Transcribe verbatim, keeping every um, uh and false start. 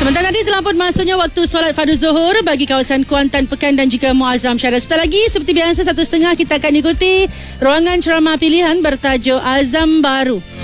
Sementara nanti telah pun masuknya waktu solat fardu zuhur bagi kawasan Kuantan, Pekan dan juga Muazzam Syara. Sebentar lagi seperti biasa satu setengah kita akan ikuti ruangan ceramah pilihan bertajuk Azam Baru.